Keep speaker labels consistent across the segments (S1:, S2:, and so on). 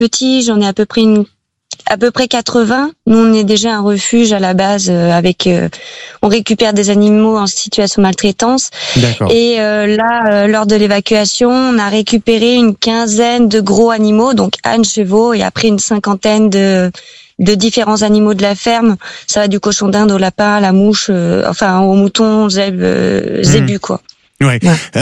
S1: petits, j'en ai à peu près 80. Nous, on est déjà un refuge à la base on récupère des animaux en situation de maltraitance.
S2: D'accord.
S1: Et lors de l'évacuation, on a récupéré une quinzaine de gros animaux, donc ânes, chevaux, et après une cinquantaine de différents animaux de la ferme. Ça va du cochon d'Inde au lapin, à la mouche, au mouton, zébu, quoi.
S2: Ouais.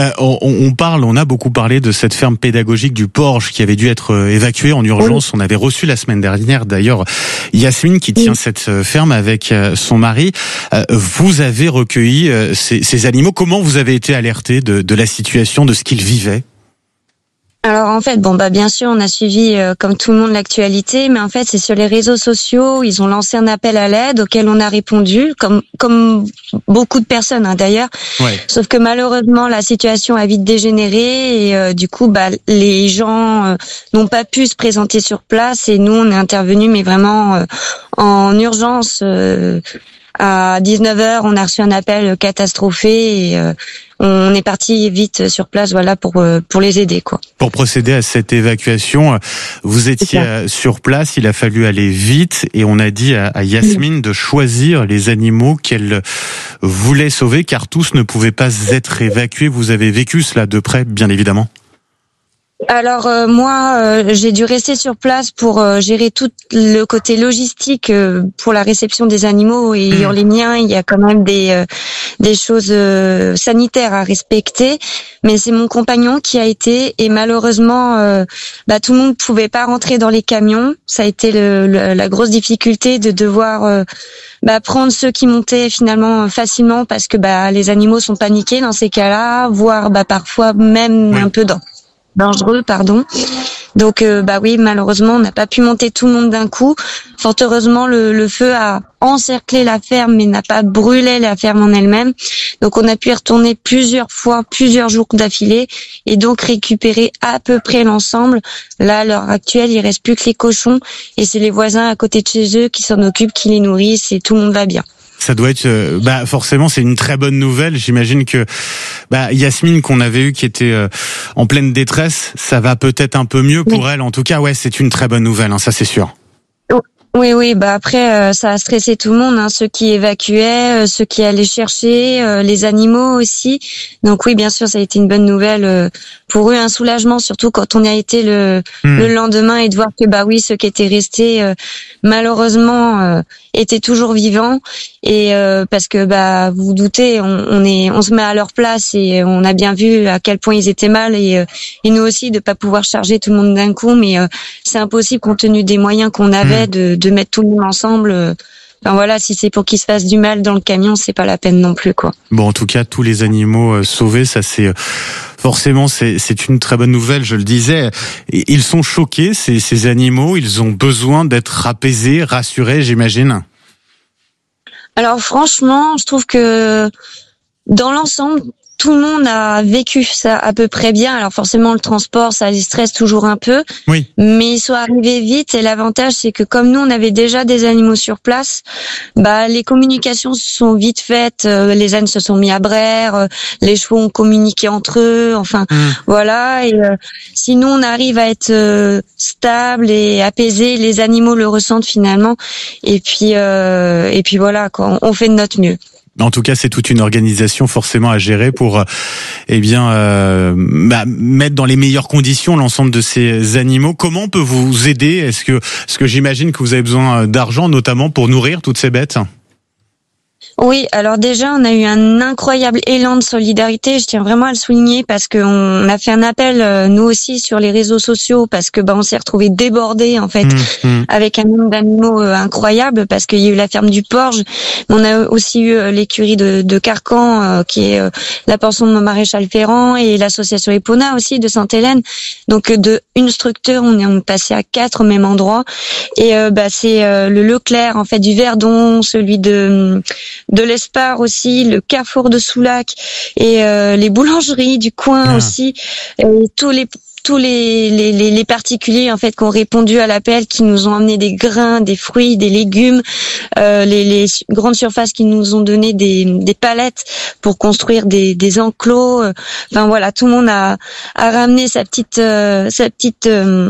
S2: On a beaucoup parlé de cette ferme pédagogique du Porge qui avait dû être évacuée en urgence. Oui. On avait reçu la semaine dernière d'ailleurs Yasmine qui tient cette ferme avec son mari. Vous avez recueilli ces animaux. Comment vous avez été alerté de la situation, de ce qu'ils vivaient ?
S1: Alors en fait, bien sûr, on a suivi comme tout le monde l'actualité, mais en fait, c'est sur les réseaux sociaux, ils ont lancé un appel à l'aide auquel on a répondu, comme beaucoup de personnes d'ailleurs.
S2: Ouais.
S1: Sauf que malheureusement, la situation a vite dégénéré et du coup, les gens n'ont pas pu se présenter sur place et nous, on est intervenus, mais vraiment en urgence. À 19h, on a reçu un appel catastrophé et on est parti vite sur place, pour les aider, quoi.
S2: Pour procéder à cette évacuation, vous étiez sur place, il a fallu aller vite et on a dit à Yasmine de choisir les animaux qu'elle voulait sauver car tous ne pouvaient pas être évacués. Vous avez vécu cela de près, bien évidemment.
S1: Alors moi, j'ai dû rester sur place pour gérer tout le côté logistique pour la réception des animaux et les miens, il y a quand même des choses sanitaires à respecter. Mais c'est mon compagnon qui a été et malheureusement, tout le monde ne pouvait pas rentrer dans les camions. Ça a été la grosse difficulté de devoir prendre ceux qui montaient finalement facilement parce que les animaux sont paniqués dans ces cas-là, voire parfois même un peu dangereux, pardon. Donc oui, malheureusement, on n'a pas pu monter tout le monde d'un coup. Fort heureusement, le feu a encerclé la ferme mais n'a pas brûlé la ferme en elle-même. Donc on a pu y retourner plusieurs fois, plusieurs jours d'affilée et donc récupérer à peu près l'ensemble. Là, à l'heure actuelle, il reste plus que les cochons et c'est les voisins à côté de chez eux qui s'en occupent, qui les nourrissent et tout le monde va bien.
S2: Ça doit être, forcément, c'est une très bonne nouvelle. J'imagine que, Yasmine qu'on avait eu qui était en pleine détresse, ça va peut-être un peu mieux pour elle. En tout cas, c'est une très bonne nouvelle, ça c'est sûr.
S1: Oui, après ça a stressé tout le monde, ceux qui évacuaient, ceux qui allaient chercher, les animaux aussi. Donc oui, bien sûr, ça a été une bonne nouvelle pour eux, un soulagement surtout quand on y a été le lendemain et de voir que ceux qui étaient restés malheureusement étaient toujours vivants et parce que vous vous doutez, on se met à leur place et on a bien vu à quel point ils étaient mal et nous aussi de pas pouvoir charger tout le monde d'un coup, mais c'est impossible compte tenu des moyens qu'on avait de mettre tout le monde ensemble. Si c'est pour qu'ils se fassent du mal dans le camion, c'est pas la peine non plus, quoi.
S2: Bon, en tout cas, tous les animaux sauvés, ça c'est forcément c'est une très bonne nouvelle, je le disais. Et ils sont choqués, ces animaux, ils ont besoin d'être apaisés, rassurés, j'imagine.
S1: Alors franchement, je trouve que dans l'ensemble, tout le monde a vécu ça à peu près bien. Alors forcément, le transport, ça les stresse toujours un peu.
S2: Oui.
S1: Mais ils sont arrivés vite et l'avantage, c'est que comme nous, on avait déjà des animaux sur place, les communications se sont vite faites. Les ânes se sont mis à braire, les chevaux ont communiqué entre eux. Voilà. Et sinon, on arrive à être stable et apaisé. Les animaux le ressentent finalement. Et puis voilà, quoi. On fait de notre mieux.
S2: En tout cas, c'est toute une organisation forcément à gérer pour, mettre dans les meilleures conditions l'ensemble de ces animaux. Comment on peut vous aider ? Est-ce que j'imagine que vous avez besoin d'argent, notamment pour nourrir toutes ces bêtes ?
S1: Oui, alors déjà, on a eu un incroyable élan de solidarité. Je tiens vraiment à le souligner parce qu'on a fait un appel, nous aussi, sur les réseaux sociaux parce que on s'est retrouvés débordés, en fait, avec un nombre d'animaux incroyable parce qu'il y a eu la ferme du Porge. On a aussi eu l'écurie de Carcan, qui est la pension de Maréchal Ferrand et l'association Epona aussi de Sainte-Hélène. Donc, de une structure, on est passé à 4 au même endroit. Et c'est le Leclerc, en fait, du Verdon, celui de l'Espar aussi, le Carrefour de Soulac et les boulangeries du coin aussi, et tous les particuliers en fait qui ont répondu à l'appel, qui nous ont amené des grains, des fruits, des légumes, les grandes surfaces qui nous ont donné des palettes pour construire des enclos. Tout le monde a ramené sa petite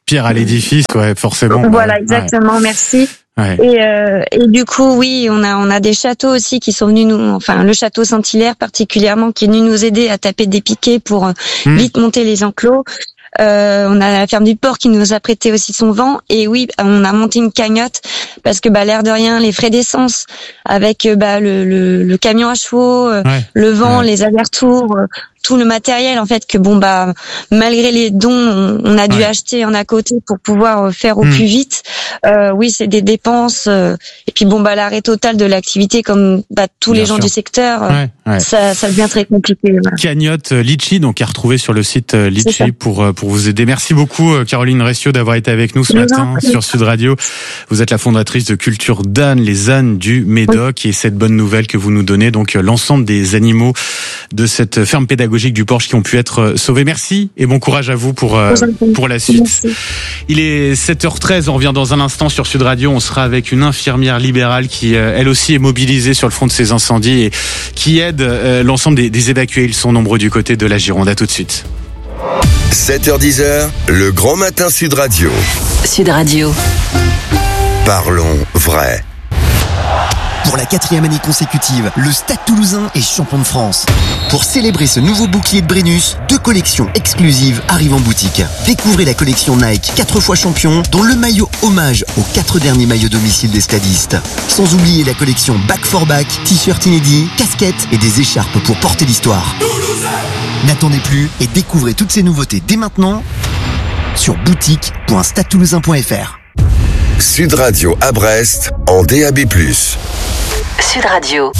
S2: pierre à l'édifice, ouais, forcément.
S1: Voilà, exactement, ouais. Merci. Ouais. Et du coup, oui, on a des châteaux aussi qui sont venus le château Saint-Hilaire particulièrement, qui est venu nous aider à taper des piquets pour vite monter les enclos. On a la ferme du port qui nous a prêté aussi son vent, et oui, on a monté une cagnotte parce que l'air de rien, les frais d'essence avec le camion à chevaux, le vent, les allers-retours, tout le matériel en fait que malgré les dons on a dû acheter en à côté pour pouvoir faire au plus vite. Oui, c'est des dépenses et puis l'arrêt total de l'activité comme tous les gens du secteur, ça devient très compliqué. Voilà.
S2: Cagnotte Litchi, donc à retrouver sur le site Litchi pour vous aider. Merci beaucoup Caroline Ressiot d'avoir été avec nous ce matin sur Sud Radio. Vous êtes la fondatrice de Culture d'ânes, les ânes du Médoc, et cette bonne nouvelle que vous nous donnez, donc l'ensemble des animaux de cette ferme pédagogique du Porche qui ont pu être sauvés. Merci et bon courage à vous pour la suite. Merci. Il est 7h13, on revient dans un instant sur Sud Radio. On sera avec une infirmière libérale qui elle aussi est mobilisée sur le front de ces incendies et qui aide l'ensemble des évacués. Ils sont nombreux du côté de la Gironde. À tout de suite.
S3: 7h10, le grand matin Sud Radio.
S4: Sud Radio.
S3: Parlons vrai.
S5: Pour la 4e année consécutive, le Stade Toulousain est champion de France. Pour célébrer ce nouveau bouclier de Brennus, 2 collections exclusives arrivent en boutique. Découvrez la collection Nike 4 fois champion, dont le maillot hommage aux 4 derniers maillots domicile des stadistes. Sans oublier la collection Back for Back, t-shirt inédits, casquettes et des écharpes pour porter l'histoire. N'attendez plus et découvrez toutes ces nouveautés dès maintenant sur boutique.stadetoulousain.fr.
S3: Sud Radio à Brest en DAB+.
S4: Sud Radio.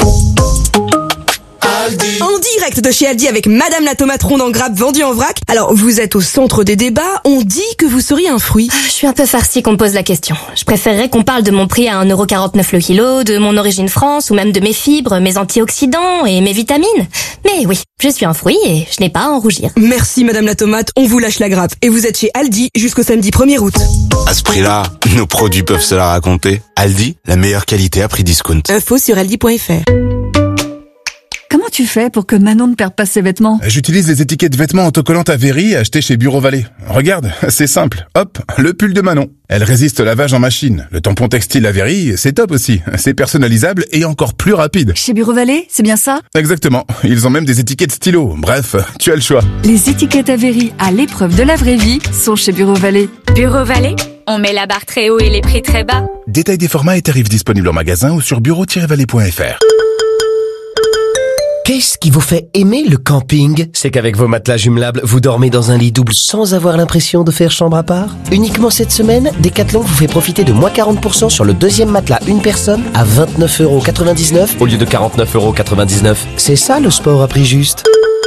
S6: En direct de chez Aldi avec Madame la tomate ronde en grappe vendue en vrac. Alors, vous êtes au centre des débats, on dit que vous seriez un fruit.
S7: Je suis un peu farcie qu'on me pose la question. Je préférerais qu'on parle de mon prix à 1,49€ le kilo, de mon origine France, ou même de mes fibres, mes antioxydants et mes vitamines. Mais oui, je suis un fruit et je n'ai pas à en rougir.
S6: Merci Madame la tomate, on vous lâche la grappe. Et vous êtes chez Aldi jusqu'au samedi 1er août.
S8: À ce prix-là, nos produits peuvent se la raconter. Aldi, la meilleure qualité à prix discount.
S6: Info sur aldi.fr.
S9: Comment tu fais pour que Manon ne perde pas ses vêtements ?
S10: J'utilise les étiquettes vêtements autocollantes Avery achetées chez Bureau Vallée. Regarde, c'est simple. Hop, le pull de Manon. Elle résiste au lavage en machine. Le tampon textile Avery, c'est top aussi. C'est personnalisable et encore plus rapide.
S9: Chez Bureau Vallée, c'est bien ça ?
S10: Exactement. Ils ont même des étiquettes stylo. Bref, tu as le choix.
S9: Les étiquettes Avery à l'épreuve de la vraie vie sont chez Bureau Vallée.
S11: Bureau Vallée ? On met la barre très haut et les prix très bas.
S10: Détail des formats et tarifs disponibles en magasin ou sur bureau-vallée.fr.
S12: Qu'est-ce qui vous fait aimer le camping ? C'est qu'avec vos matelas jumelables, vous dormez dans un lit double sans avoir l'impression de faire chambre à part ? Uniquement cette semaine, Decathlon vous fait profiter de moins 40% sur le deuxième matelas une personne à 29,99€ au lieu de 49,99€. C'est ça le sport à prix juste.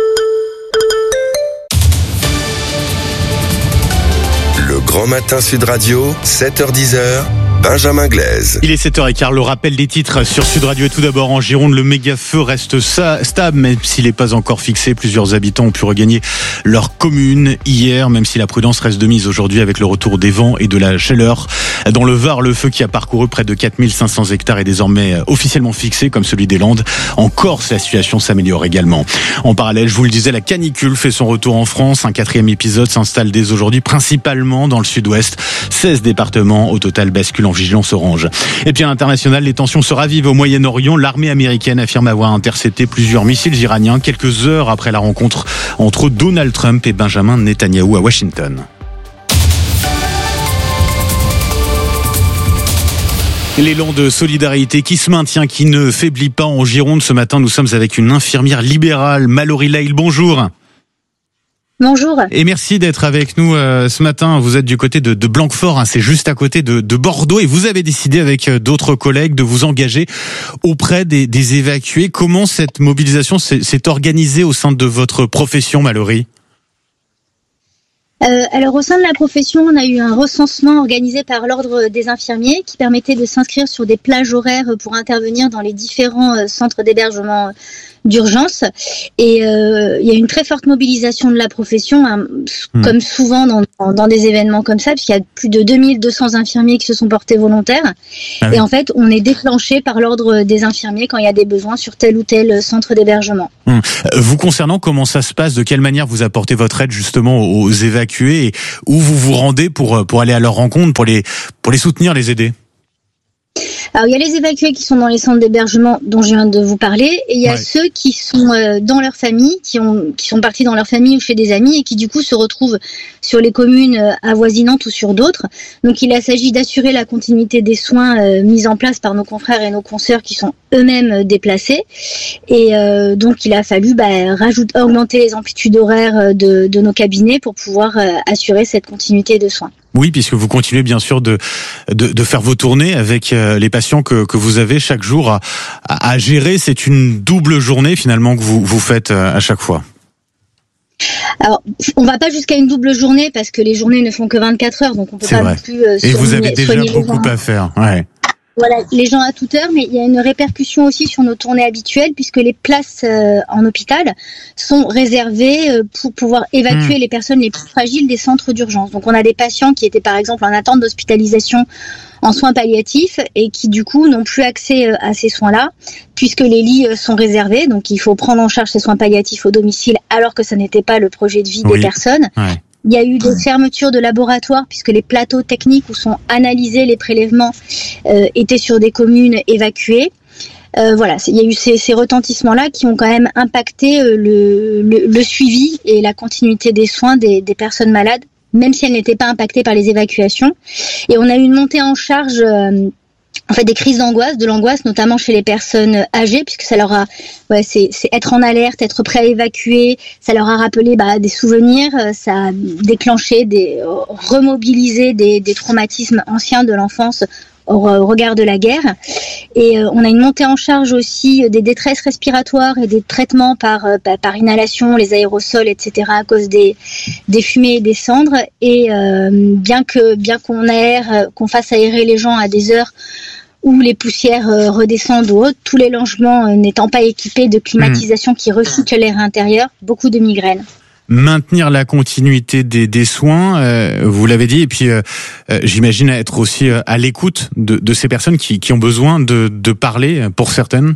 S3: Le grand matin Sud Radio, 7h10. Benjamin Glaise.
S2: Il est 7h15, le rappel des titres sur Sud Radio. Et tout d'abord en Gironde, le méga-feu reste stable, même s'il n'est pas encore fixé. Plusieurs habitants ont pu regagner leur commune hier, même si la prudence reste de mise aujourd'hui avec le retour des vents et de la chaleur. Dans le Var, le feu qui a parcouru près de 4500 hectares est désormais officiellement fixé, comme celui des Landes. En Corse, la situation s'améliore également. En parallèle, je vous le disais, la canicule fait son retour en France. Un 4e épisode s'installe dès aujourd'hui, principalement dans le sud-ouest. 16 départements au total basculent en vigilance orange. Et puis à l'international, les tensions se ravivent au Moyen-Orient. L'armée américaine affirme avoir intercepté plusieurs missiles iraniens quelques heures après la rencontre entre Donald Trump et Benjamin Netanyahou à Washington. L'élan de solidarité qui se maintient, qui ne faiblit pas en Gironde. Ce matin, nous sommes avec une infirmière libérale, Mallory Lail. Bonjour.
S13: Bonjour.
S2: Et merci d'être avec nous ce matin. Vous êtes du côté de Blanquefort, hein, c'est juste à côté de Bordeaux, et vous avez décidé avec d'autres collègues de vous engager auprès des évacués. Comment cette mobilisation s'est organisée au sein de votre profession, Mallory ?
S13: Alors au sein de la profession, on a eu un recensement organisé par l'Ordre des infirmiers qui permettait de s'inscrire sur des plages horaires pour intervenir dans les différents centres d'hébergement d'urgence. Et il y a une très forte mobilisation de la profession, hein, comme souvent dans des événements comme ça, puisqu'il y a plus de 2200 infirmiers qui se sont portés volontaires. Et en fait, on est déclenché par l'ordre des infirmiers quand il y a des besoins sur tel ou tel centre d'hébergement.
S2: Vous concernant, comment ça se passe? De quelle manière vous apportez votre aide justement aux évacués, et où vous vous rendez pour aller à leur rencontre, pour les soutenir, les aider?
S13: Alors, il y a les évacués qui sont dans les centres d'hébergement dont je viens de vous parler, et il y a ceux qui sont dans leur famille, qui sont partis dans leur famille ou chez des amis et qui du coup se retrouvent sur les communes avoisinantes ou sur d'autres. Donc, il s'agit d'assurer la continuité des soins mis en place par nos confrères et nos consoeurs qui sont eux-mêmes déplacés. Et donc, il a fallu augmenter les amplitudes horaires de nos cabinets pour pouvoir assurer cette continuité de soins.
S2: Oui, puisque vous continuez bien sûr de faire vos tournées avec les patients que vous avez chaque jour à gérer. C'est une double journée finalement que vous faites à chaque fois.
S13: Alors, on va pas jusqu'à une double journée parce que les journées ne font que 24 heures, donc on peut pas non plus
S2: et vous avez déjà beaucoup à faire. Ouais.
S13: Voilà, les gens à toute heure, mais il y a une répercussion aussi sur nos tournées habituelles puisque les places en hôpital sont réservées pour pouvoir évacuer les personnes les plus fragiles des centres d'urgence. Donc on a des patients qui étaient par exemple en attente d'hospitalisation en soins palliatifs et qui du coup n'ont plus accès à ces soins-là puisque les lits sont réservés. Donc il faut prendre en charge ces soins palliatifs au domicile alors que ça n'était pas le projet de vie des personnes. Ouais. Il y a eu des fermetures de laboratoires puisque les plateaux techniques où sont analysés les prélèvements étaient sur des communes évacuées. Voilà, il y a eu ces retentissements-là qui ont quand même impacté le suivi et la continuité des soins des personnes malades, même si elles n'étaient pas impactées par les évacuations. Et on a eu une montée en charge des crises de l'angoisse, notamment chez les personnes âgées, puisque ça leur a, c'est être en alerte, être prêt à évacuer, ça leur a rappelé des souvenirs, ça a déclenché remobilisé des traumatismes anciens de l'enfance au regard de la guerre. Et on a une montée en charge aussi des détresses respiratoires et des traitements par inhalation, les aérosols, etc. à cause des fumées et des cendres. Et bien qu'on fasse aérer les gens à des heures où les poussières redescendent ou autres, tous les logements n'étant pas équipés de climatisation qui recycle l'air intérieur, beaucoup de migraines.
S2: Maintenir la continuité des soins, vous l'avez dit, et puis j'imagine être aussi à l'écoute de ces personnes qui ont besoin de parler, pour certaines.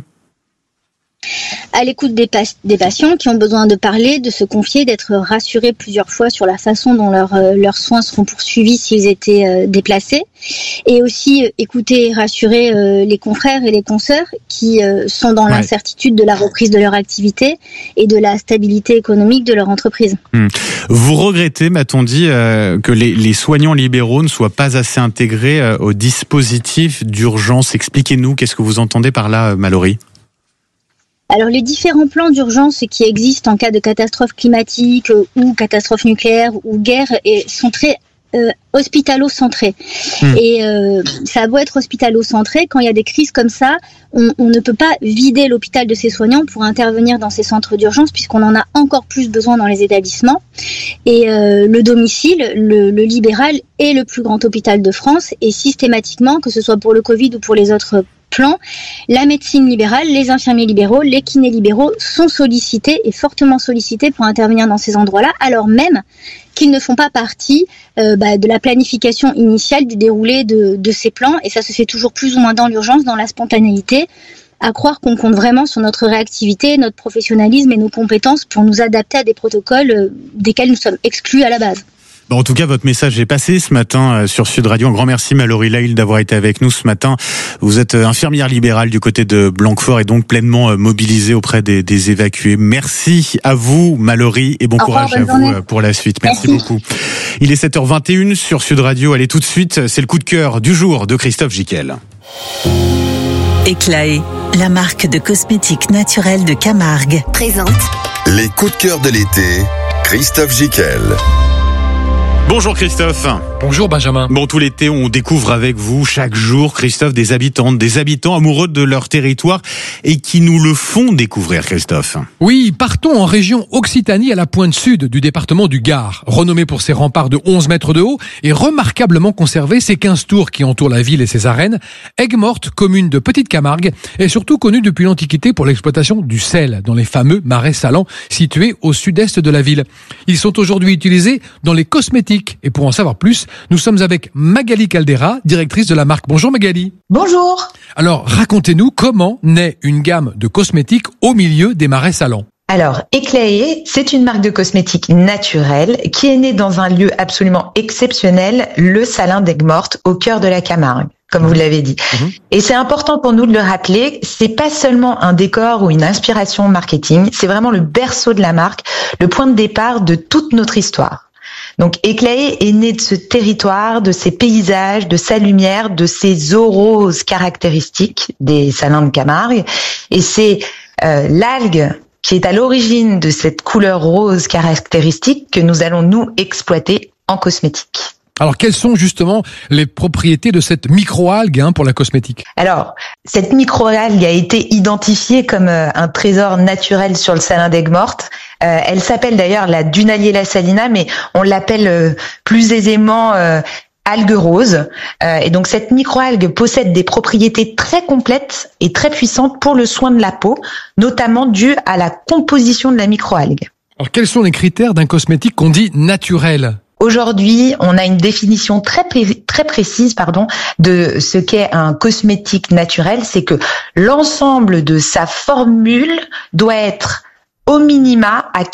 S13: À l'écoute des patients qui ont besoin de parler, de se confier, d'être rassurés plusieurs fois sur la façon dont leurs soins seront poursuivis s'ils étaient déplacés. Et aussi écouter et rassurer les confrères et les consoeurs qui sont dans l'incertitude de la reprise de leur activité et de la stabilité économique de leur entreprise.
S2: Vous regrettez, m'a-t-on dit, que les soignants libéraux ne soient pas assez intégrés au dispositif d'urgence. Expliquez-nous, qu'est-ce que vous entendez par là, Mallory ?
S13: Alors les différents plans d'urgence qui existent en cas de catastrophe climatique ou catastrophe nucléaire ou guerre sont très hospitalo-centrés. Et ça a beau être hospitalo-centré, quand il y a des crises comme ça, on ne peut pas vider l'hôpital de ses soignants pour intervenir dans ces centres d'urgence puisqu'on en a encore plus besoin dans les établissements. Et le domicile, le libéral, est le plus grand hôpital de France et systématiquement, que ce soit pour le Covid ou pour les autres plan, la médecine libérale, les infirmiers libéraux, les kinés libéraux sont sollicités et fortement sollicités pour intervenir dans ces endroits-là, alors même qu'ils ne font pas partie de la planification initiale du déroulé de ces plans, et ça se fait toujours plus ou moins dans l'urgence, dans la spontanéité, à croire qu'on compte vraiment sur notre réactivité, notre professionnalisme et nos compétences pour nous adapter à des protocoles desquels nous sommes exclus à la base.
S2: En tout cas, votre message est passé ce matin sur Sud Radio. Un grand merci, Mallory Lail, d'avoir été avec nous ce matin. Vous êtes infirmière libérale du côté de Blanquefort et donc pleinement mobilisée auprès des évacués. Merci à vous, Mallory, et bon courage à vous pour la suite. Merci beaucoup. Il est 7h21 sur Sud Radio. Allez, tout de suite, c'est le coup de cœur du jour de Christophe Jiquel.
S14: Éclaé, la marque de cosmétiques naturels de Camargue, présente
S3: les coups de cœur de l'été, Christophe Jiquel.
S2: Bonjour Christophe.
S15: Bonjour Benjamin.
S2: Bon, tout l'été, on découvre avec vous chaque jour, Christophe, des habitants amoureux de leur territoire et qui nous le font découvrir, Christophe.
S15: Oui, partons en région Occitanie, à la pointe sud du département du Gard. Renommé pour ses remparts de 11 mètres de haut et remarquablement conservé ses 15 tours qui entourent la ville et ses arènes, Aigues-Mortes, commune de Petite Camargue, est surtout connue depuis l'Antiquité pour l'exploitation du sel dans les fameux marais salants situés au sud-est de la ville. Ils sont aujourd'hui utilisés dans les cosmétiques. Et pour en savoir plus, nous sommes avec Magali Caldera, directrice de la marque. Bonjour Magali.
S16: Bonjour.
S15: Alors, racontez-nous comment naît une gamme de cosmétiques au milieu des marais salants.
S16: Alors, Eclaé, c'est une marque de cosmétiques naturelle qui est née dans un lieu absolument exceptionnel, le Salin d'Aigues-Mortes, au cœur de la Camargue, comme vous l'avez dit. Et c'est important pour nous de le rappeler, c'est pas seulement un décor ou une inspiration marketing, c'est vraiment le berceau de la marque, le point de départ de toute notre histoire. Donc Eclaé est né de ce territoire, de ses paysages, de sa lumière, de ses eaux roses caractéristiques des salins de Camargue. Et c'est l'algue qui est à l'origine de cette couleur rose caractéristique que nous allons nous exploiter en cosmétique.
S15: Alors, quelles sont justement les propriétés de cette microalgue pour la cosmétique?
S16: Alors, cette microalgue a été identifiée comme un trésor naturel sur le Salin d'Aigues-Mortes. Elle s'appelle d'ailleurs la Dunaliella salina, mais on l'appelle plus aisément algue rose. Et donc, cette microalgue possède des propriétés très complètes et très puissantes pour le soin de la peau, notamment dues à la composition de la microalgue.
S15: Alors, quels sont les critères d'un cosmétique qu'on dit naturel ?
S16: Aujourd'hui, on a une définition très précise, de ce qu'est un cosmétique naturel. C'est que l'ensemble de sa formule doit être au minima à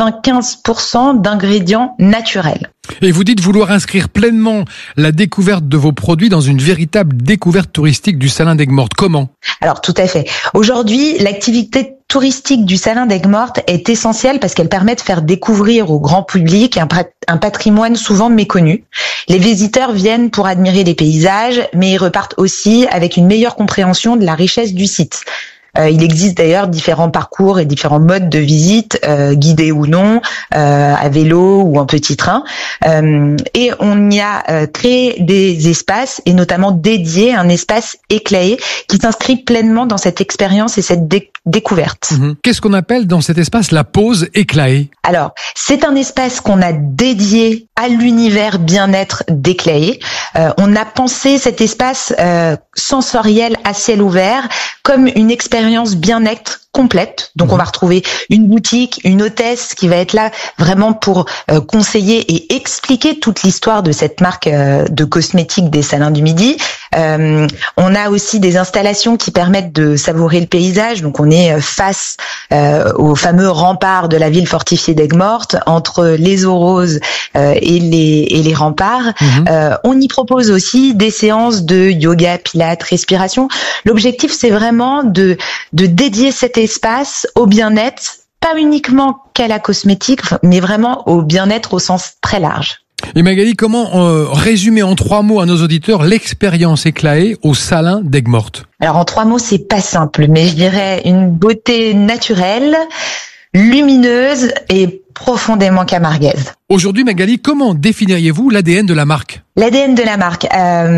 S16: 95% d'ingrédients naturels.
S15: Et vous dites vouloir inscrire pleinement la découverte de vos produits dans une véritable découverte touristique du Salin d'Aigues-Mortes. Comment ?
S16: Alors, tout à fait. Aujourd'hui, l'activité touristique du Salin d'Aigues-Mortes est essentielle parce qu'elle permet de faire découvrir au grand public un patrimoine souvent méconnu. Les visiteurs viennent pour admirer les paysages, mais ils repartent aussi avec une meilleure compréhension de la richesse du site. Il existe d'ailleurs différents parcours et différents modes de visite, guidés ou non, à vélo ou en petit train. Et on y a créé des espaces, et notamment dédié un espace Eclaé qui s'inscrit pleinement dans cette expérience et cette découverte.
S15: Qu'est-ce qu'on appelle dans cet espace la pause Eclaé ?
S16: Alors, c'est un espace qu'on a dédié à l'univers bien-être d'Eclaé. On a pensé cet espace sensoriel à ciel ouvert comme une expérience bien-être complète. Donc on va retrouver une boutique, une hôtesse qui va être là vraiment pour conseiller et expliquer toute l'histoire de cette marque de cosmétiques des Salins du Midi. On a aussi des installations qui permettent de savourer le paysage. Donc on est face au fameux rempart de la ville fortifiée d'Aigues-Mortes, entre les eaux roses et les remparts. On y propose aussi des séances de yoga, pilates, respiration. L'objectif, c'est vraiment de dédier cet espace au bien-être, pas uniquement qu'à la cosmétique, mais vraiment au bien-être au sens très large.
S15: Et Magali, comment résumer en 3 mots à nos auditeurs l'expérience Eclaé au Salin d'Aigues-Mortes ?
S16: Alors en 3 mots, c'est pas simple, mais je dirais une beauté naturelle, lumineuse et profondément camarguaise.
S15: Aujourd'hui, Magali, comment définiriez-vous l'ADN de la marque ?
S16: L'ADN de la marque,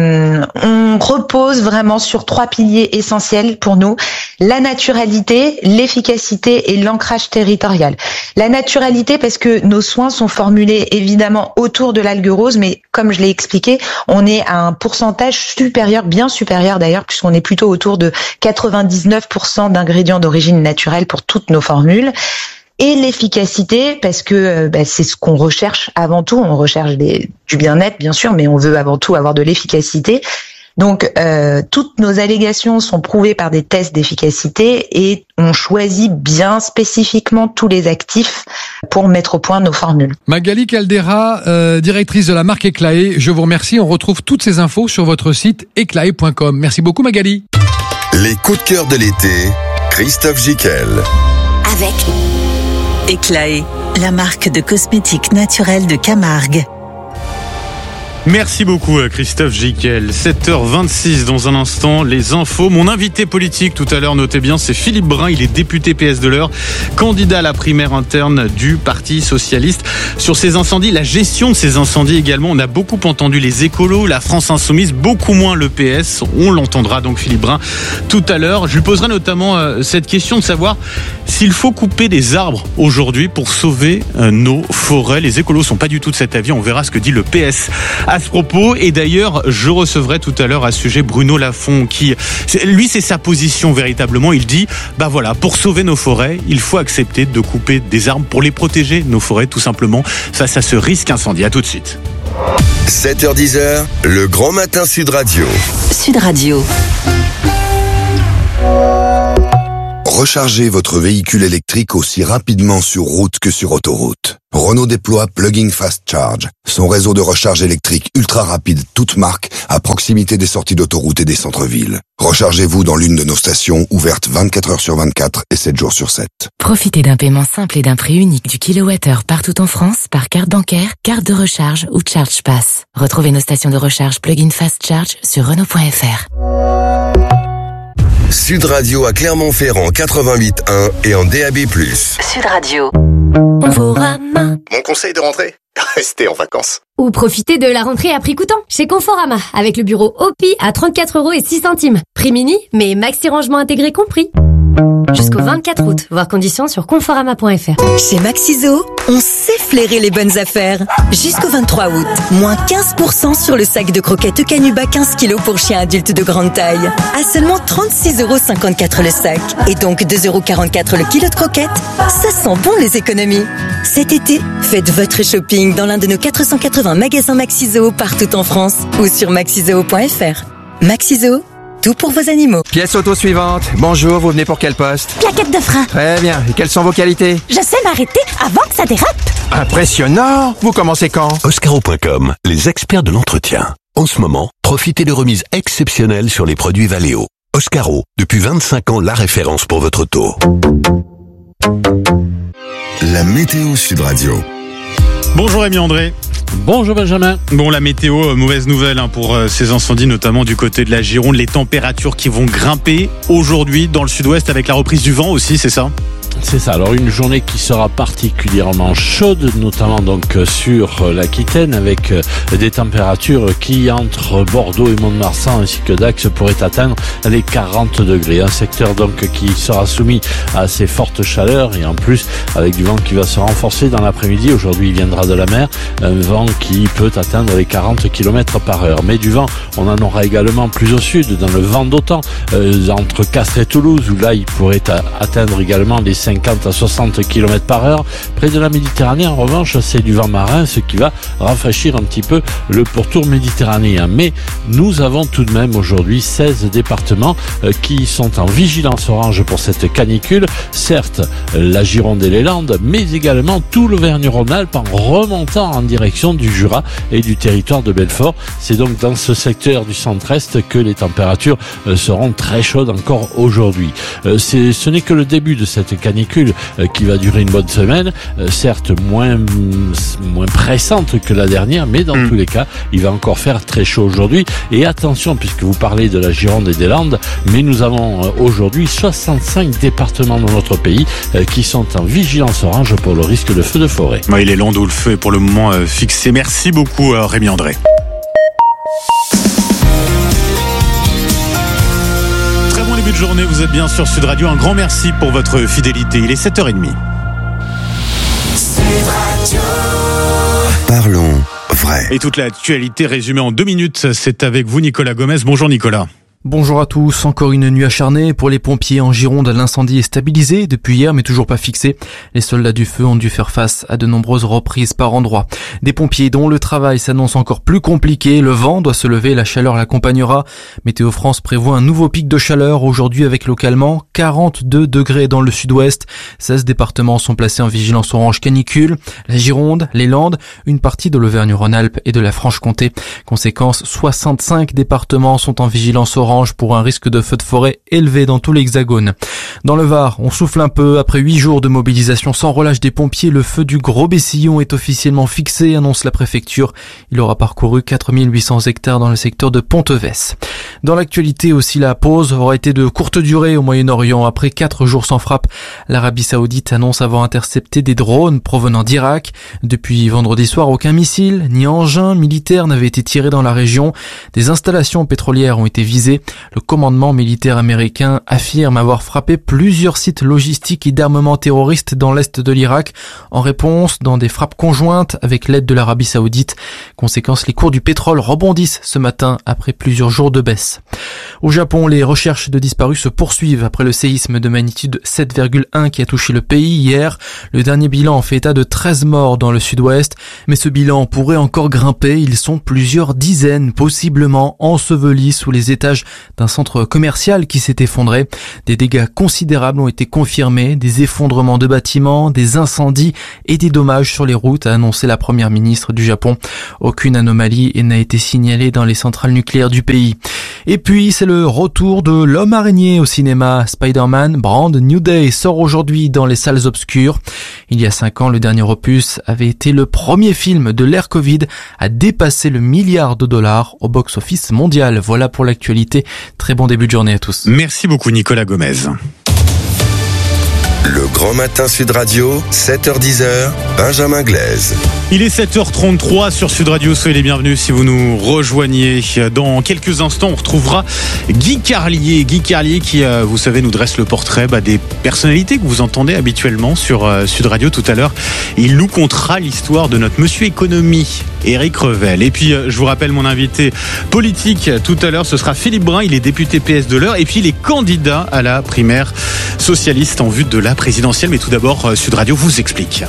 S16: on repose vraiment sur 3 piliers essentiels pour nous. La naturalité, l'efficacité et l'ancrage territorial. La naturalité parce que nos soins sont formulés évidemment autour de l'algue rose, mais comme je l'ai expliqué, on est à un pourcentage supérieur, bien supérieur d'ailleurs, puisqu'on est plutôt autour de 99% d'ingrédients d'origine naturelle pour toutes nos formules. Et l'efficacité, parce que c'est ce qu'on recherche avant tout. On recherche du bien-être, bien sûr, mais on veut avant tout avoir de l'efficacité. Donc, toutes nos allégations sont prouvées par des tests d'efficacité et on choisit bien spécifiquement tous les actifs pour mettre au point nos formules.
S15: Magali Caldera, directrice de la marque Eclaé, je vous remercie. On retrouve toutes ces infos sur votre site eclaé.com. Merci beaucoup Magali.
S3: Les coups de cœur de l'été, Christophe Jiquel.
S14: Avec Eclaé, la marque de cosmétiques naturels de Camargue.
S2: Merci beaucoup Christophe Jiquel. 7h26 dans un instant, les infos. Mon invité politique tout à l'heure, notez bien, c'est Philippe Brun. Il est député PS de l'Eure, candidat à la primaire interne du Parti Socialiste. Sur ces incendies, la gestion de ces incendies également, on a beaucoup entendu les écolos, la France Insoumise, beaucoup moins le PS. On l'entendra donc Philippe Brun tout à l'heure. Je lui poserai notamment cette question de savoir s'il faut couper des arbres aujourd'hui pour sauver nos forêts. Les écolos sont pas du tout de cet avis. On verra ce que dit le PS à ce propos. Et d'ailleurs, je recevrai tout à l'heure à ce sujet Bruno Lafont qui, lui, c'est sa position véritablement. Il dit, voilà, pour sauver nos forêts, il faut accepter de couper des arbres pour les protéger, nos forêts, tout simplement, face à ce risque incendie. À tout de suite.
S3: 7h10, le Grand Matin Sud Radio.
S4: Sud Radio.
S17: Rechargez votre véhicule électrique aussi rapidement sur route que sur autoroute. Renault déploie Plug-in Fast Charge, son réseau de recharge électrique ultra rapide toute marque à proximité des sorties d'autoroute et des centres-villes. Rechargez-vous dans l'une de nos stations ouvertes 24 heures sur 24 et 7 jours sur 7.
S18: Profitez d'un paiement simple et d'un prix unique du kilowattheure partout en France par carte bancaire, carte de recharge ou Charge Pass. Retrouvez nos stations de recharge Plug-in Fast Charge sur Renault.fr.
S3: Sud Radio à Clermont-Ferrand 88.1 et en DAB+.
S4: Sud Radio.
S19: Conforama. Mon conseil de rentrée, restez en vacances.
S20: Ou profitez de la rentrée à prix coûtant chez Conforama avec le bureau OPI à 34,06 €. Prix mini, mais maxi rangement intégré compris. Jusqu'au 24 août, voir conditions sur conforama.fr.
S21: Chez Maxiso, on sait flairer les bonnes affaires. Jusqu'au 23 août, moins 15% sur le sac de croquettes Canuba 15 kg pour chiens adultes de grande taille. À seulement 36,54 € le sac. Et donc 2,44 € le kilo de croquettes. Ça sent bon les économies. Cet été, faites votre shopping dans l'un de nos 480 magasins Maxiso partout en France ou sur maxiso.fr. Maxiso, tout pour vos animaux.
S22: Pièce auto suivante. Bonjour, vous venez pour quel poste?
S23: Plaquette de frein.
S22: Très bien. Et quelles sont vos qualités?
S23: Je sais m'arrêter avant que ça dérape.
S22: Impressionnant. Vous commencez quand?
S24: Oscaro.com, les experts de l'entretien. En ce moment, profitez de remises exceptionnelles sur les produits Valeo. Oscaro, depuis 25 ans, la référence pour votre auto.
S3: La météo Sud Radio.
S2: Bonjour Rémi André.
S25: Bonjour Benjamin.
S2: Bon, la météo, mauvaise nouvelle pour ces incendies, notamment du côté de la Gironde. Les températures qui vont grimper aujourd'hui dans le sud-ouest avec la reprise du vent aussi, c'est ça ?
S25: C'est ça. Alors une journée qui sera particulièrement chaude, notamment donc sur l'Aquitaine, avec des températures qui entre Bordeaux et Mont-de-Marsan ainsi que Dax pourraient atteindre les 40 degrés. Un secteur donc qui sera soumis à assez fortes chaleurs et en plus avec du vent qui va se renforcer dans l'après-midi. Aujourd'hui il viendra de la mer, un vent qui peut atteindre les 40 km par heure. Mais du vent, on en aura également plus au sud, dans le vent d'OTAN, entre Castres et Toulouse, où là il pourrait atteindre également les 50 à 60 km par heure. Près de la Méditerranée, en revanche, c'est du vent marin, ce qui va rafraîchir un petit peu le pourtour méditerranéen. Mais nous avons tout de même aujourd'hui 16 départements qui sont en vigilance orange pour cette canicule. Certes, la Gironde et les Landes, mais également tout l'Auvergne-Rhône-Alpes en remontant en direction du Jura et du territoire de Belfort. C'est donc dans ce secteur du centre-est que les températures seront très chaudes encore aujourd'hui. Ce n'est que le début de cette canicule qui va durer une bonne semaine, certes moins pressante que la dernière, mais dans tous les cas, il va encore faire très chaud aujourd'hui. Et attention, puisque vous parlez de la Gironde et des Landes, mais nous avons aujourd'hui 65 départements dans notre pays qui sont en vigilance orange pour le risque de feu de forêt.
S2: Oui, les Landes où le feu est pour le moment fixé. Merci beaucoup Rémi André. Début de journée, vous êtes bien sur Sud Radio. Un grand merci pour votre fidélité. Il est 7h30.
S3: Sud Radio. Parlons vrai.
S2: Et toute l'actualité résumée en 2 minutes, c'est avec vous Nicolas Gomez. Bonjour Nicolas.
S26: Bonjour à tous. Encore une nuit acharnée pour les pompiers en Gironde. L'incendie est stabilisé depuis hier mais toujours pas fixé. Les soldats du feu ont dû faire face à de nombreuses reprises par endroits. Des pompiers dont le travail s'annonce encore plus compliqué. Le vent doit se lever, la chaleur l'accompagnera. Météo France prévoit un nouveau pic de chaleur aujourd'hui avec localement 42 degrés dans le sud-ouest. 16 départements sont placés en vigilance orange canicule. La Gironde, les Landes, une partie de l'Auvergne-Rhône-Alpes et de la Franche-Comté. Conséquence, 65 départements sont en vigilance orange dimanche pour un risque de feu de forêt élevé dans tout l'Hexagone. Dans le Var, on souffle un peu. Après 8 jours de mobilisation sans relâche des pompiers, le feu du Gros Bessillon est officiellement fixé, annonce la préfecture. Il aura parcouru 4800 hectares dans le secteur de Ponteves. Dans l'actualité aussi, la pause aura été de courte durée au Moyen-Orient. Après 4 jours sans frappe, l'Arabie Saoudite annonce avoir intercepté des drones provenant d'Irak. Depuis vendredi soir, aucun missile ni engin militaire n'avait été tiré dans la région. Des installations pétrolières ont été visées. Le commandement militaire américain affirme avoir frappé plusieurs sites logistiques et d'armement terroristes dans l'est de l'Irak en réponse dans des frappes conjointes avec l'aide de l'Arabie Saoudite. Conséquence, les cours du pétrole rebondissent ce matin après plusieurs jours de baisse. Au Japon, les recherches de disparus se poursuivent après le séisme de magnitude 7,1 qui a touché le pays hier. Le dernier bilan fait état de 13 morts dans le sud-ouest, mais ce bilan pourrait encore grimper. Ils sont plusieurs dizaines, possiblement ensevelis sous les étages d'un centre commercial qui s'est effondré. Des dégâts considérables ont été confirmés, des effondrements de bâtiments, des incendies et des dommages sur les routes, a annoncé la première ministre du Japon. Aucune anomalie n'a été signalée dans les centrales nucléaires du pays. Et puis, c'est le retour de l'homme araignée au cinéma. Spider-Man Brand New Day sort aujourd'hui dans les salles obscures. Il y a 5 ans, le dernier opus avait été le premier film de l'ère Covid à dépasser le $1 milliard au box-office mondial. Voilà pour l'actualité. Très bon début de journée à tous.
S2: Merci beaucoup Nicolas Gomez.
S3: Le Grand Matin Sud Radio, 7h-10h, Benjamin Glaise.
S2: Il est 7h33 sur Sud Radio, soyez les bienvenus si vous nous rejoignez. Dans quelques instants, on retrouvera Guy Carlier. Guy Carlier qui, vous savez, nous dresse le portrait des personnalités que vous entendez habituellement sur Sud Radio tout à l'heure. Il nous contera l'histoire de notre monsieur économie, Éric Revel. Et puis, je vous rappelle mon invité politique tout à l'heure, ce sera Philippe Brun, il est député PS de l'Eure et puis il est candidat à la primaire socialiste en vue de la présidentielle. Mais tout d'abord, Sud Radio vous explique.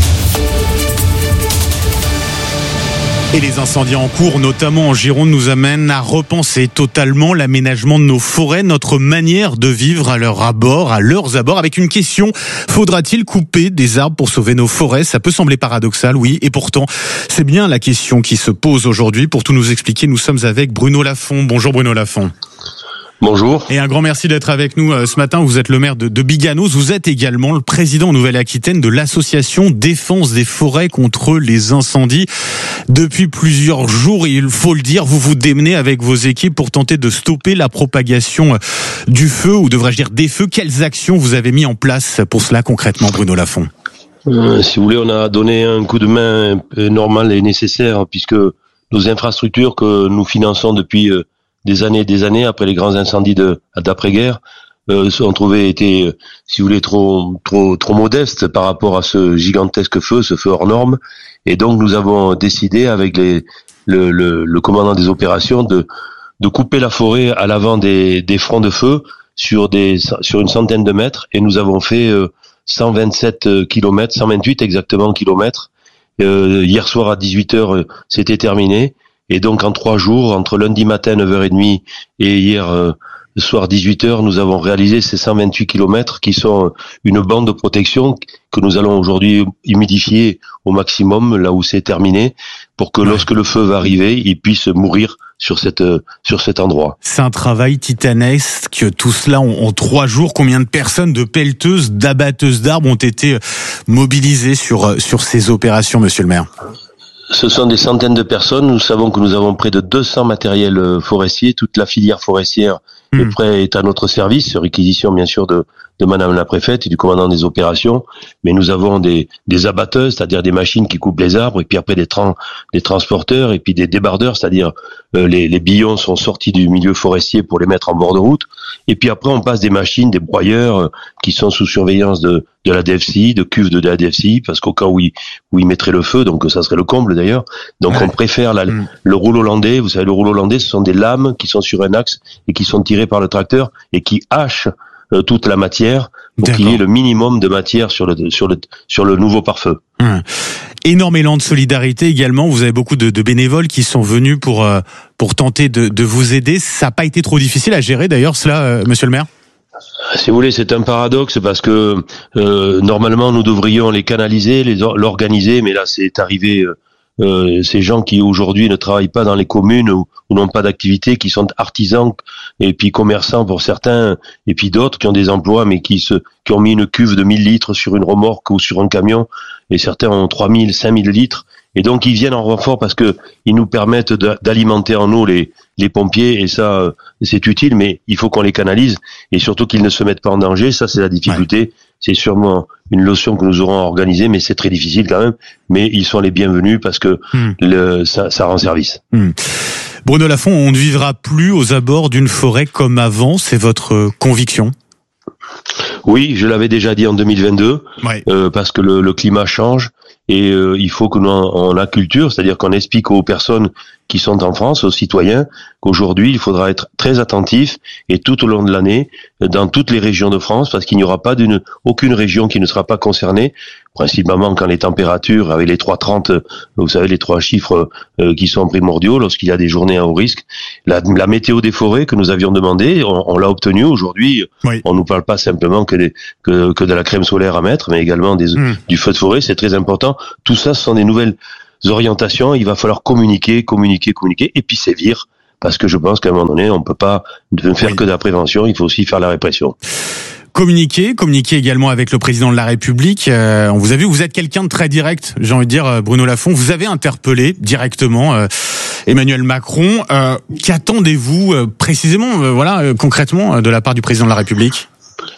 S2: Et les incendies en cours, notamment en Gironde, nous amènent à repenser totalement l'aménagement de nos forêts, notre manière de vivre à leurs abords, avec une question: faudra-t-il couper des arbres pour sauver nos forêts? Ça peut sembler paradoxal, oui, et pourtant, c'est bien la question qui se pose aujourd'hui. Pour tout nous expliquer, nous sommes avec Bruno Lafont. Bonjour Bruno Lafont.
S1: Bonjour.
S2: Et un grand merci d'être avec nous ce matin. Vous êtes le maire de Biganos. Vous êtes également le président en Nouvelle-Aquitaine de l'association Défense des forêts contre les incendies. Depuis plusieurs jours, il faut le dire, vous vous démenez avec vos équipes pour tenter de stopper la propagation du feu, ou devrais-je dire des feux. Quelles actions vous avez mis en place pour cela concrètement, Bruno Lafont?
S1: Si vous voulez, on a donné un coup de main normal et nécessaire, puisque nos infrastructures que nous finançons depuis des années après les grands incendies d'après-guerre étaient, si vous voulez, trop modestes par rapport à ce gigantesque feu, ce feu hors norme. Et donc nous avons décidé avec le commandant des opérations de couper la forêt à l'avant des fronts de feu sur une centaine de mètres, et nous avons fait 127 kilomètres, 128 exactement kilomètres. Hier soir à 18h, c'était terminé. Et donc en 3 jours, entre lundi matin 9h30 et hier soir 18h, nous avons réalisé ces 128 kilomètres qui sont une bande de protection que nous allons aujourd'hui humidifier au maximum là où c'est terminé, pour que lorsque le feu va arriver, il puisse mourir sur cet endroit.
S2: C'est un travail titanesque, tout cela en 3 jours. Combien de personnes, de pelleteuses, d'abatteuses d'arbres ont été mobilisées sur ces opérations, monsieur le maire?
S1: Ce sont des centaines de personnes. Nous savons que nous avons près de 200 matériels forestiers. Toute la filière forestière est à notre service, réquisition bien sûr de madame la préfète et du commandant des opérations. Mais nous avons des abatteuses, c'est-à-dire des machines qui coupent les arbres, et puis après des transporteurs, et puis des débardeurs, c'est-à-dire les billons sont sortis du milieu forestier pour les mettre en bord de route. Et puis après on passe des machines, des broyeurs qui sont sous surveillance de la DFCI, de cuves de la DFCI, parce qu'au cas où ils mettraient le feu, donc ça serait le comble d'ailleurs. Donc on préfère le rouleau hollandais. Vous savez, le rouleau hollandais, ce sont des lames qui sont sur un axe et qui sont tirées par le tracteur et qui hachent toute la matière pour qu'il y ait le minimum de matière sur le nouveau pare-feu.
S2: Énorme élan de solidarité également. Vous avez beaucoup de bénévoles qui sont venus pour tenter de vous aider. Ça n'a pas été trop difficile à gérer d'ailleurs cela, monsieur le maire?
S1: Si vous voulez, c'est un paradoxe parce que normalement nous devrions les canaliser, l'organiser, mais là c'est arrivé ces gens qui aujourd'hui ne travaillent pas dans les communes ou n'ont pas d'activité, qui sont artisans et puis commerçants pour certains, et puis d'autres qui ont des emplois mais qui ont mis une cuve de 1000 litres sur une remorque ou sur un camion, et certains ont 3000, 5000 litres. Et donc ils viennent en renfort parce que ils nous permettent d'alimenter en eau les pompiers, et ça c'est utile, mais il faut qu'on les canalise et surtout qu'ils ne se mettent pas en danger. Ça c'est la difficulté. Ouais. C'est sûrement une leçon que nous aurons organisée, mais c'est très difficile quand même. Mais ils sont les bienvenus parce que ça rend service.
S2: Bruno Lafont, on ne vivra plus aux abords d'une forêt comme avant, c'est votre conviction ?
S1: Oui, je l'avais déjà dit en 2022, ouais. Parce que le climat change et il faut que on acculture, c'est-à-dire qu'on explique aux personnes qui sont en France, aux citoyens, qu'aujourd'hui il faudra être très attentif et tout au long de l'année, dans toutes les régions de France, parce qu'il n'y aura pas aucune région qui ne sera pas concernée, principalement quand les températures, avec les 3,30, vous savez, les 3 chiffres qui sont primordiaux lorsqu'il y a des journées à haut risque. La météo des forêts que nous avions demandé, on l'a obtenue aujourd'hui. Oui. On nous parle pas simplement que de la crème solaire à mettre, mais également du feu de forêt, c'est très important. Tout ça, ce sont des nouvelles orientations. Il va falloir communiquer, et puis sévir, parce que je pense qu'à un moment donné, on peut pas faire que de la prévention, il faut aussi faire la répression.
S2: Communiquer également avec le président de la République. On vous a vu, vous êtes quelqu'un de très direct, j'ai envie de dire, Bruno Lafont. Vous avez interpellé directement Emmanuel Macron. Qu'attendez-vous précisément, concrètement, de la part du président de la République ?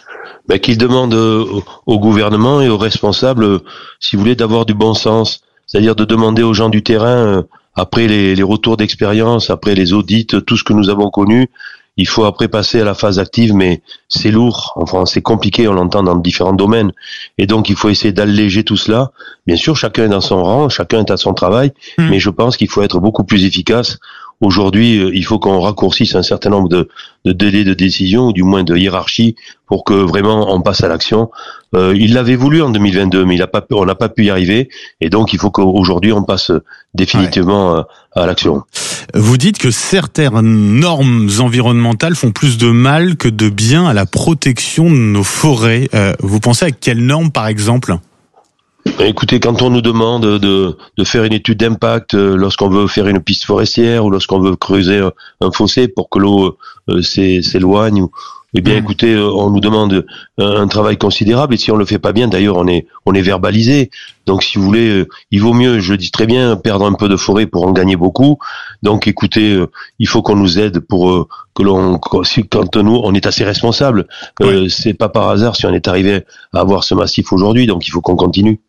S1: Qu'il demande au gouvernement et aux responsables, si vous voulez, d'avoir du bon sens. C'est-à-dire de demander aux gens du terrain, après les retours d'expérience, après les audits, tout ce que nous avons connu, il faut après passer à la phase active, mais c'est lourd, enfin c'est compliqué, on l'entend dans différents domaines, et donc il faut essayer d'alléger tout cela. Bien sûr, chacun est dans son rang, chacun est à son travail, mais je pense qu'il faut être beaucoup plus efficace. Aujourd'hui, il faut qu'on raccourcisse un certain nombre de délais de décision, ou du moins de hiérarchie, pour que vraiment on passe à l'action. Il l'avait voulu en 2022, mais on n'a pas pu y arriver, et donc il faut qu'aujourd'hui on passe définitivement à l'action.
S2: Vous dites que certaines normes environnementales font plus de mal que de bien à la protection de nos forêts. Vous pensez à quelles normes, par exemple ?
S1: Écoutez, quand on nous demande de faire une étude d'impact lorsqu'on veut faire une piste forestière ou lorsqu'on veut creuser un fossé pour que l'eau s'éloigne, eh bien, écoutez, on nous demande un travail considérable, et si on le fait pas bien, d'ailleurs, on est verbalisé. Donc, si vous voulez, il vaut mieux, je le dis très bien, perdre un peu de forêt pour en gagner beaucoup. Donc, écoutez, il faut qu'on nous aide pour quand nous, on est assez responsable. C'est pas par hasard si on est arrivé à avoir ce massif aujourd'hui. Donc, il faut qu'on continue.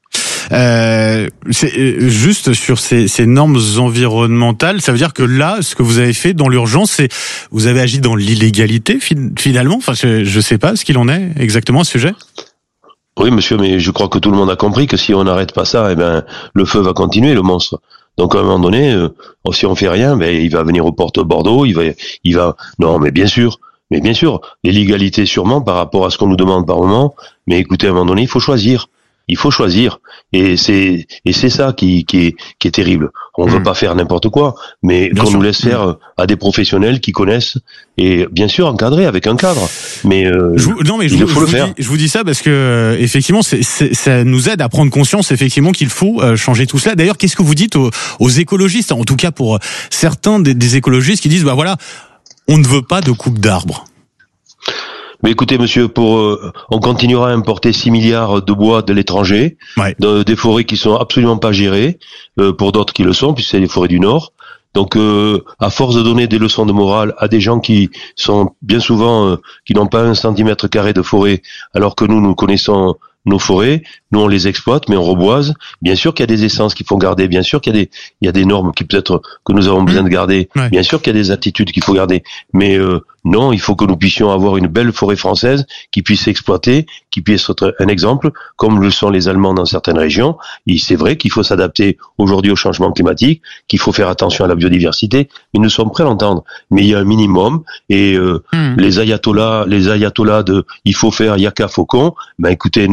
S2: C'est juste sur ces normes environnementales, ça veut dire que là, ce que vous avez fait dans l'urgence, c'est vous avez agi dans l'illégalité finalement. Enfin, je sais pas ce qu'il en est exactement à ce sujet.
S1: Oui, monsieur, mais je crois que tout le monde a compris que si on n'arrête pas ça, le feu va continuer, le monstre. Donc à un moment donné, si on fait rien, il va venir aux portes de Bordeaux, il va. Non, mais bien sûr, l'illégalité sûrement par rapport à ce qu'on nous demande par moment. Mais écoutez, à un moment donné, il faut choisir. Et c'est ça qui est terrible. On ne veut pas faire n'importe quoi, mais qu'on nous laisse faire à des professionnels qui connaissent, et bien sûr encadrer avec un cadre. Mais il faut le faire.
S2: Je vous dis ça parce que effectivement, ça nous aide à prendre conscience effectivement qu'il faut changer tout cela. D'ailleurs, qu'est-ce que vous dites aux écologistes, en tout cas pour certains des écologistes qui disent on ne veut pas de coupe d'arbres?
S1: Mais écoutez, monsieur, on continuera à importer 6 milliards de bois de l'étranger, des forêts qui sont absolument pas gérées, pour d'autres qui le sont, puisque c'est les forêts du Nord. Donc, à force de donner des leçons de morale à des gens qui sont bien souvent, qui n'ont pas 1 centimètre carré de forêt, alors que nous connaissons nos forêts, nous on les exploite, mais on reboise. Bien sûr qu'il y a des essences qu'il faut garder, bien sûr qu'il y a des normes qui peut-être que nous avons besoin de garder, bien sûr qu'il y a des attitudes qu'il faut garder, mais non, il faut que nous puissions avoir une belle forêt française qui puisse s'exploiter, qui puisse être un exemple, comme le sont les Allemands dans certaines régions. Et c'est vrai qu'il faut s'adapter aujourd'hui au changement climatique, qu'il faut faire attention à la biodiversité, mais nous sommes prêts à l'entendre. Mais il y a un minimum, et les ayatollahs de il faut faire yaka faucon, écoutez, nous,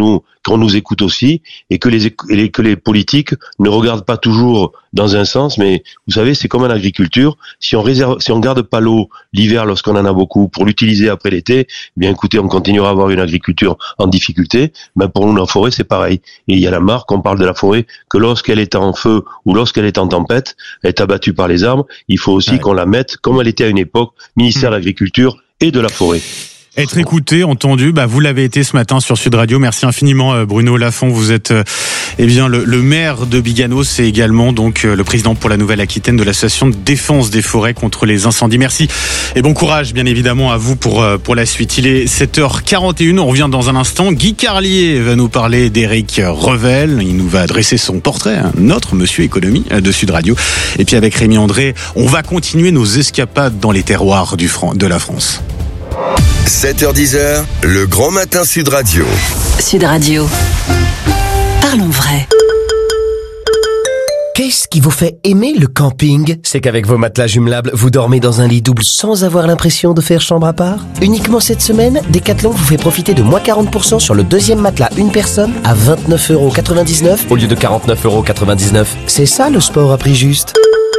S1: qu'on nous écoute aussi, et que les politiques ne regardent pas toujours dans un sens, mais vous savez, c'est comme en agriculture. Si on garde pas l'eau l'hiver lorsqu'on en a beaucoup pour l'utiliser après l'été, eh bien écoutez, on continuera à avoir une agriculture en difficulté. Ben pour nous, la forêt, c'est pareil. Et il y a la marque, on parle de la forêt, que lorsqu'elle est en feu ou lorsqu'elle est en tempête, elle est abattue par les arbres. Il faut aussi qu'on la mette, comme elle était à une époque, ministère de l'Agriculture et de la Forêt.
S2: Être écouté, entendu, vous l'avez été ce matin sur Sud Radio. Merci infiniment Bruno Lafont. Vous êtes le maire de Biganos et également donc le président pour la Nouvelle-Aquitaine de l'association de défense des forêts contre les incendies. Merci et bon courage bien évidemment à vous pour la suite. Il est 7h41, on revient dans un instant. Guy Carlier va nous parler d'Éric Revel. Il nous va dresser son portrait, notre monsieur économie de Sud Radio. Et puis avec Rémi André, on va continuer nos escapades dans les terroirs de la France.
S3: 7h10, le grand matin Sud Radio.
S4: Sud Radio. Parlons vrai.
S12: Qu'est-ce qui vous fait aimer le camping? C'est qu'avec vos matelas jumelables, vous dormez dans un lit double sans avoir l'impression de faire chambre à part. Uniquement cette semaine, Decathlon vous fait profiter de moins 40% sur le deuxième matelas une personne à 29,99€ au lieu de 49,99€. C'est ça le sport à prix juste.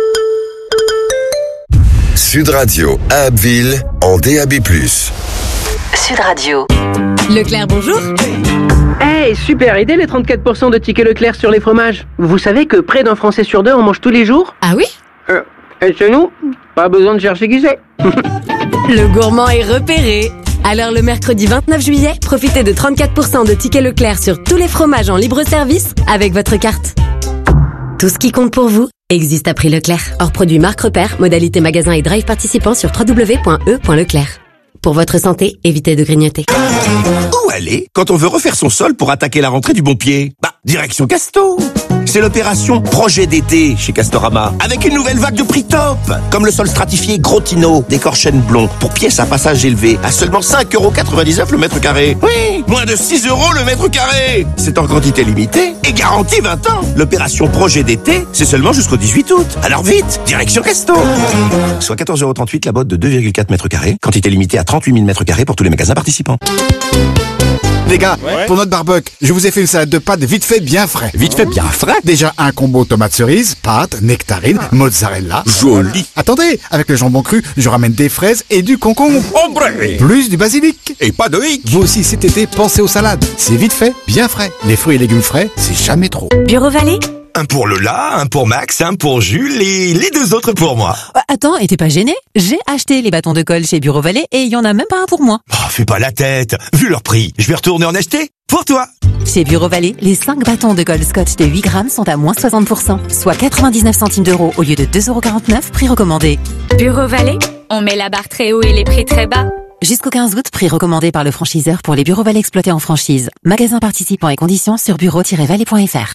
S3: Sud Radio à Abbeville en DAB+.
S4: Sud Radio.
S21: Leclerc, bonjour.
S5: Hey, super idée les 34% de tickets Leclerc sur les fromages. Vous savez que près d'un Français sur deux en mange tous les jours?
S21: Ah oui?
S5: Et chez nous, pas besoin de chercher qui c'est.
S21: Le gourmand est repéré. Alors le mercredi 29 juillet, profitez de 34% de tickets Leclerc sur tous les fromages en libre service avec votre carte. Tout ce qui compte pour vous existe à prix Leclerc. Hors produit marque repère, modalité magasin et drive participant sur www.e.leclerc. Pour votre santé, évitez de grignoter.
S6: Où aller quand on veut refaire son sol pour attaquer la rentrée du bon pied? Direction Casto. C'est l'opération Projet d'été chez Castorama, avec une nouvelle vague de prix top, comme le sol stratifié Grotino d'Écorchène Blond, pour pièces à passage élevé, à seulement 5,99€ le mètre carré. Oui, moins de 6€ le mètre carré. C'est en quantité limitée et garantie 20 ans. L'opération Projet d'été, c'est seulement jusqu'au 18 août. Alors vite, direction Casto. Soit 14,38€ la botte de 2,4 mètres carrés, quantité limitée à 38 000 mètres carrés pour tous les magasins participants.
S7: Les gars, pour notre barbecue, je vous ai fait une salade de pâtes vite fait bien frais.
S6: Vite fait bien frais?
S7: Déjà un combo tomate cerise, pâtes, nectarine, mozzarella.
S6: Joli.
S7: Attendez, avec le jambon cru, je ramène des fraises et du concombre.
S6: Ombre.
S7: Plus du basilic.
S6: Et pas de hic.
S7: Vous aussi cet été, pensez aux salades. C'est vite fait, bien frais. Les fruits et légumes frais, c'est jamais trop.
S21: Bureau Vallée?
S6: Un pour Lola, un pour Max, un pour Jules et les deux autres pour moi.
S21: Attends, et t'es pas gêné? J'ai acheté les bâtons de colle chez Bureau Vallée et il y en a même pas un pour moi.
S6: Fais pas la tête. Vu leur prix, je vais retourner en acheter pour toi.
S21: Chez Bureau Vallée, les 5 bâtons de colle Scotch de 8 grammes sont à moins 60%, soit 99 centimes d'euros au lieu de 2,49€, prix recommandé. Bureau Vallée, on met la barre très haut et les prix très bas. Jusqu'au 15 août, prix recommandé par le franchiseur pour les Bureau Vallée exploités en franchise. Magasins participants et conditions sur bureau-vallée.fr.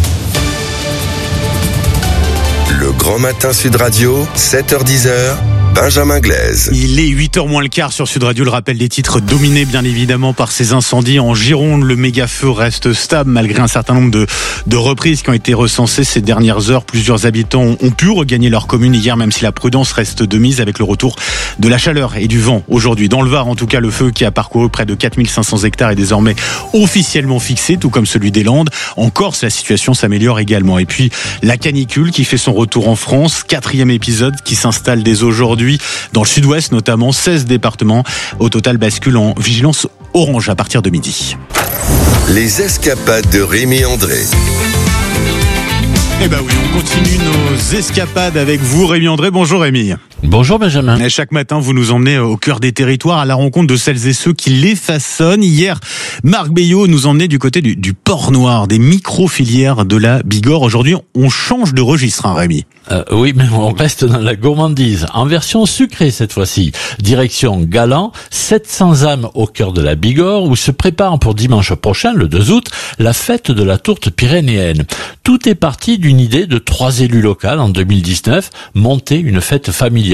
S3: Le grand matin Sud Radio, 7h10, Benjamin Glaise.
S2: Il est 8h moins le quart sur Sud Radio. Le rappel des titres dominé bien évidemment par ces incendies en Gironde. Le méga-feu reste stable malgré un certain nombre de reprises qui ont été recensées ces dernières heures. Plusieurs habitants ont pu regagner leur commune hier, même si la prudence reste de mise avec le retour de la chaleur et du vent aujourd'hui. Dans le Var, en tout cas, le feu qui a parcouru près de 4500 hectares est désormais officiellement fixé, tout comme celui des Landes. En Corse, la situation s'améliore également. Et puis, la canicule qui fait son retour en France. 4e épisode qui s'installe dès aujourd'hui. Dans le sud-ouest notamment, 16 départements au total basculent en vigilance orange à partir de midi.
S3: Les escapades de Rémi André.
S2: Eh ben oui, on continue nos escapades avec vous, Rémi André. Bonjour Rémi.
S25: Bonjour Benjamin.
S2: Et chaque matin, vous nous emmenez au cœur des territoires à la rencontre de celles et ceux qui les façonnent. Hier, Marc Bayot nous emmenait du côté du Port Noir, des micro-filières de la Bigorre. Aujourd'hui, on change de registre, Rémi.
S25: Oui, mais on reste dans la gourmandise, en version sucrée cette fois-ci. Direction Galan, 700 âmes au cœur de la Bigorre, où se prépare pour dimanche prochain, le 2 août, la fête de la tourte pyrénéenne. Tout est parti d'une idée de 3 élus locaux en 2019, monter une fête familiale